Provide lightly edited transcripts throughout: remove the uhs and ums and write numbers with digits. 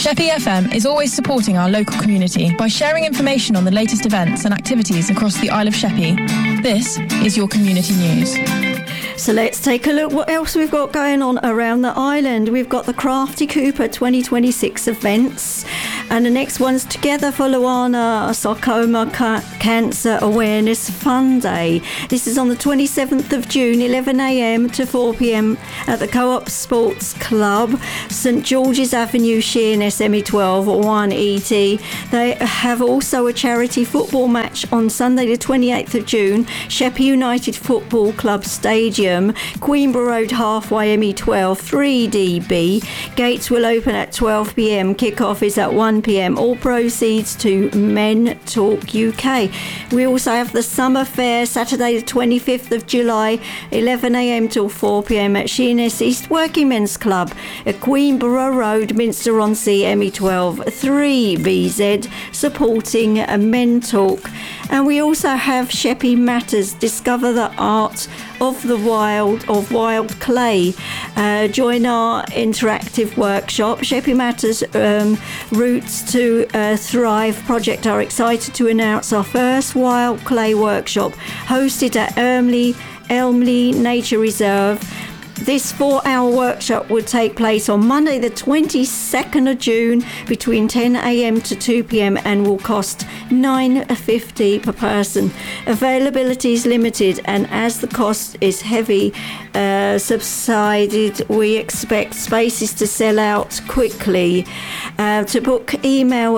Sheppey FM is always supporting our local community by sharing information on the latest events and activities across the Isle of Sheppey. This is your community news. So let's take a look what else we've got going on around the island. We've got the Crafty Cooper 2026 events, and the next one's Together for Luana Sarcoma Cancer Awareness Fun Day. This is on the 27th of June, 11am to 4pm at the Co-op Sports Club, St George's Avenue, Sheerness, ME12 1ET. They have also a charity football match on Sunday the 28th of June, Sheppey United Football Club Stadium, Queenborough Road Halfway, ME12 3DB. Gates will open at 12pm. Kick-off is at 1pm. All proceeds to Men Talk UK. We also have the Summer Fair, Saturday the 25th of July, 11am till 4pm at Sheerness East Working Men's Club at Queenborough Road, Minster-on-Sea, ME12 3BZ, supporting Men Talk. And we also have Sheppey Matters, Discover the Art of wild clay. Join our interactive workshop. Sheppey Matters Roots to Thrive project are excited to announce our first wild clay workshop, hosted at Elmley Nature Reserve. This 4-hour workshop will take place on Monday the 22nd of June between 10am to 2pm and will cost $9.50 per person. Availability is limited, and as the cost is heavy subsided, we expect spaces to sell out quickly. To book, email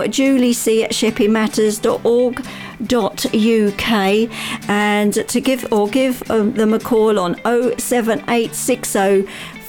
juliec@sheppeymatters.org.uk, and to give them a call on 07860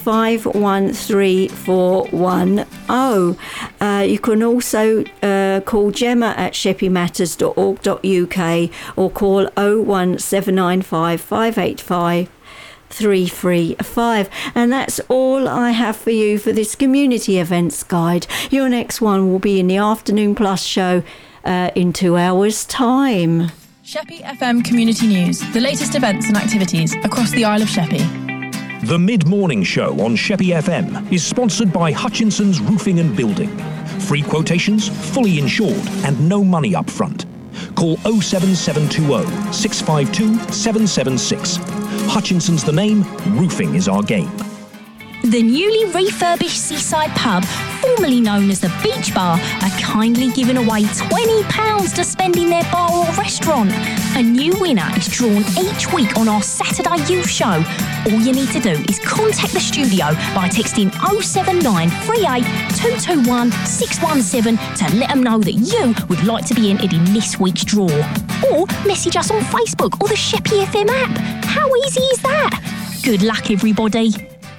513410. You can also call Gemma at sheppeymatters.org.uk or call 01795 585 335. And that's all I have for you for this community events guide. Your next one will be in the Afternoon Plus show in 2 hours time. Sheppey FM Community News, the latest events and activities across the Isle of Sheppey. The mid-morning show on Sheppey FM is sponsored by Hutchinson's Roofing and Building. Free quotations, fully insured, and no money up front. Call 07720 652 776. Hutchinson's the name, roofing is our game. The newly refurbished Seaside Pub, formerly known as the Beach Bar, are kindly giving away £20 to spend in their bar or restaurant. A new winner is drawn each week on our Saturday Youth Show. All you need to do is contact the studio by texting 07938 221 617 to let them know that you would like to be entered in this week's draw. Or message us on Facebook or the Sheppey FM app. How easy is that? Good luck, everybody.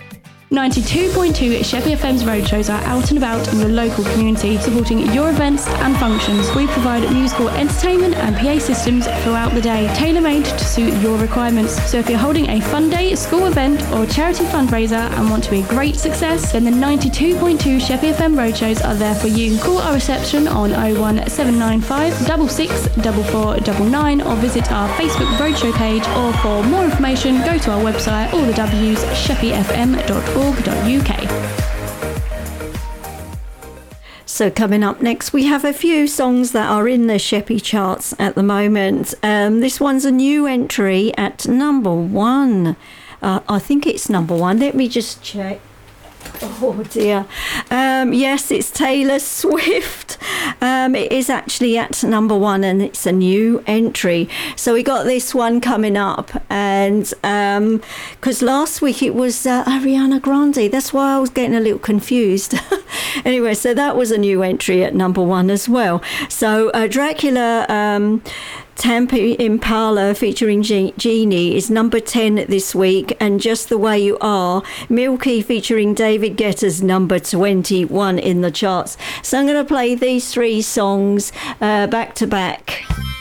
92.2 Sheppey FM's roadshows are out and about in the local community, supporting your events and functions. We provide musical entertainment and PA systems throughout the day, tailor-made to suit your requirements. So if you're holding a fun day, school event or charity fundraiser and want to be a great success, then the 92.2 Sheppey FM roadshows are there for you. Call our reception on 01795 66 4499 or visit our Facebook roadshow page, or for more information go to our website, all the W's, sheppeyfm.org.uk. So coming up next, we have a few songs that are in the Sheppey charts at the moment. This one's a new entry at number 1. I think it's number 1. Let me just check. Oh dear. Yes, it's Taylor Swift. It is actually at number 1, and it's a new entry. So we got this one coming up, and because last week it was Ariana Grande. That's why I was getting a little confused. Anyway, so that was a new entry at number 1 as well. So Dracula Tampa Impala featuring Genie is number 10 this week, and Just the Way You Are, Milky featuring David Guetta's number 21 in the charts. So I'm going to play these 3 songs back to back.